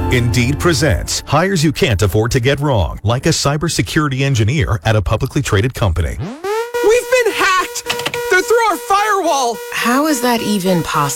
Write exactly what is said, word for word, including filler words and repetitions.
Indeed presents hires you can't afford to get wrong, like a cybersecurity engineer at a publicly traded company. We've been hacked! They're through our firewall! How is that even possible?